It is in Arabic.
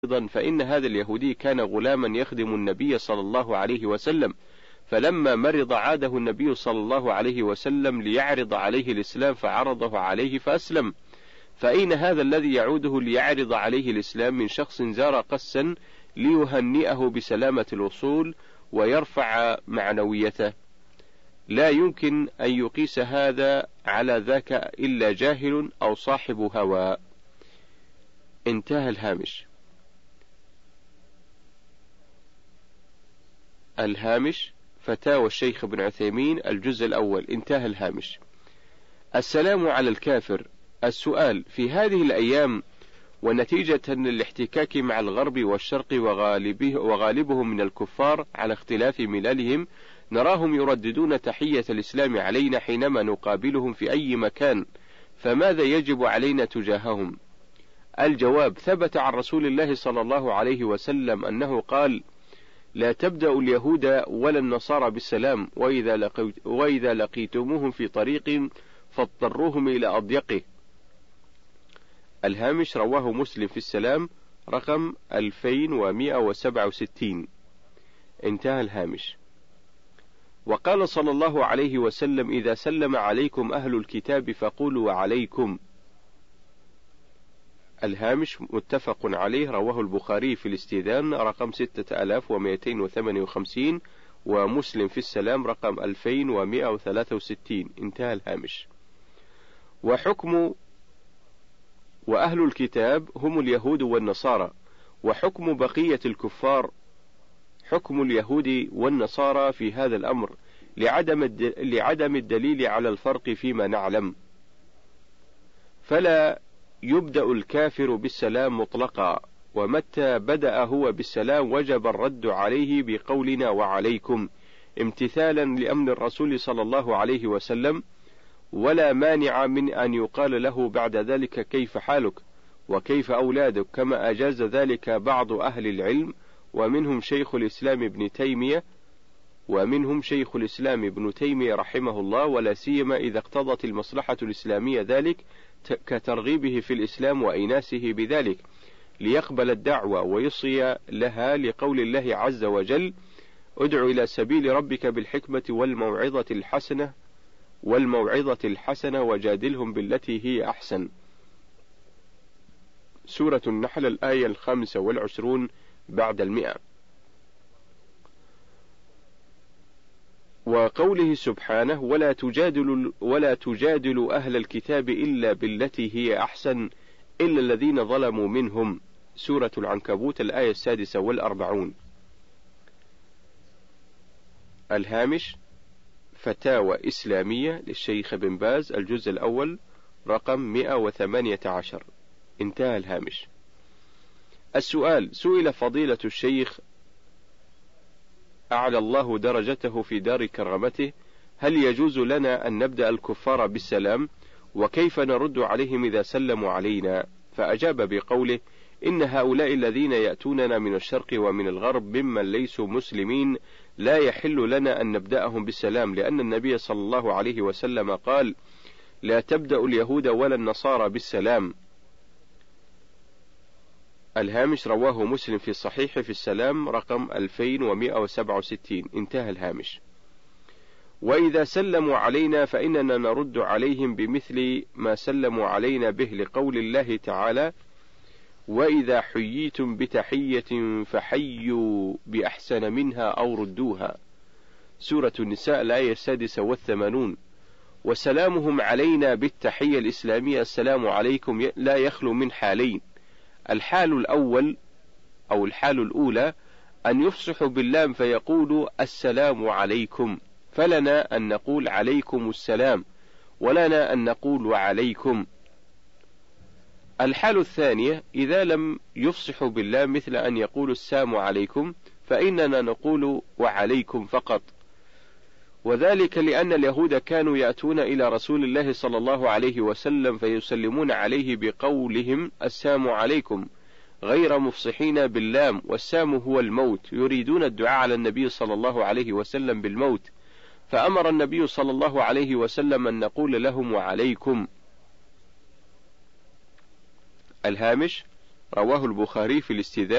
أيضا فإن هذا اليهودي كان غلاما يخدم النبي صلى الله عليه وسلم، فلما مرض عاده النبي صلى الله عليه وسلم ليعرض عليه الإسلام فعرضه عليه فأسلم. فأين هذا الذي يعوده ليعرض عليه الإسلام من شخص زار قسا ليهنئه بسلامة الوصول ويرفع معنويته؟ لا يمكن أن يقيس هذا على ذاك إلا جاهل أو صاحب هوى. انتهى الهامش. الهامش فتاوى الشيخ ابن عثيمين الجزء الأول. انتهى الهامش. السلام على الكافر. السؤال: في هذه الأيام ونتيجة للاحتكاك مع الغرب والشرق وغالبهم من الكفار على اختلاف ملالهم، نراهم يرددون تحية الإسلام علينا حينما نقابلهم في أي مكان، فماذا يجب علينا تجاههم؟ الجواب: ثبت عن رسول الله صلى الله عليه وسلم أنه قال: لا تبدأوا اليهود ولا النصارى بالسلام، وإذا لقيتموهم في طريق فاضطروهم إلى أضيقه. الهامش رواه مسلم في السلام رقم 2167. انتهى الهامش. وقال صلى الله عليه وسلم: إذا سلم عليكم أهل الكتاب فقولوا عليكم. الهامش متفق عليه، رواه البخاري في الاستئذان رقم 6258 ومسلم في السلام رقم 2163. انتهى الهامش. وأهل الكتاب هم اليهود والنصارى، وحكم بقية الكفار حكم اليهود والنصارى في هذا الأمر لعدم الدليل على الفرق فيما نعلم، فلا يبدأ الكافر بالسلام مطلقا، ومتى بدأ هو بالسلام وجب الرد عليه بقولنا وعليكم امتثالا لأمر الرسول صلى الله عليه وسلم، ولا مانع من أن يقال له بعد ذلك كيف حالك وكيف أولادك، كما أجاز ذلك بعض أهل العلم، ومنهم شيخ الإسلام ابن تيمية رحمه الله، ولا سيما إذا اقتضت المصلحة الإسلامية ذلك كترغيبه في الإسلام وإيناسه بذلك ليقبل الدعوة ويصي لها، لقول الله عز وجل: ادع إلى سبيل ربك بالحكمة والموعظة الحسنة وجادلهم بالتي هي أحسن. سورة النحل الآية 25 بعد 100. وقوله سبحانه: ولا تجادلوا أهل الكتاب إلا بالتي هي أحسن إلا الذين ظلموا منهم. سورة العنكبوت الآية 46. الهامش فتاوى إسلامية للشيخ بن باز الجزء الأول رقم 118. انتهى الهامش. السؤال: سئل فضيلة الشيخ أعلى الله درجته في دار كرامته: هل يجوز لنا أن نبدأ الكفار بالسلام؟ وكيف نرد عليهم إذا سلموا علينا؟ فأجاب بقوله: إن هؤلاء الذين يأتوننا من الشرق ومن الغرب ممن ليسوا مسلمين لا يحل لنا أن نبدأهم بالسلام، لأن النبي صلى الله عليه وسلم قال: لا تبدأ اليهود ولا النصارى بالسلام. الهامش رواه مسلم في الصحيح في السلام رقم 2167. انتهى الهامش. وإذا سلموا علينا فإننا نرد عليهم بمثل ما سلموا علينا به، لقول الله تعالى: وإذا حييتم بتحية فحيوا بأحسن منها أو ردوها. سورة النساء الآية 86. وسلامهم علينا بالتحية الإسلامية السلام عليكم لا يخلو من حالين: الحال الأولى أن يفصحوا باللام فيقولوا السلام عليكم، فلنا أن نقول عليكم السلام، ولنا أن نقول وعليكم. الحال الثانية إذا لم يفصحوا باللام مثل أن يقولوا السلام عليكم، فإننا نقول وعليكم فقط، وذلك لأن اليهود كانوا يأتون إلى رسول الله صلى الله عليه وسلم فيسلمون عليه بقولهم السلام عليكم غير مفصحين باللام، والسام هو الموت، يريدون الدعاء على النبي صلى الله عليه وسلم بالموت، فأمر النبي صلى الله عليه وسلم أن نقول لهم وعليكم. الهامش رواه البخاري في الاستئذان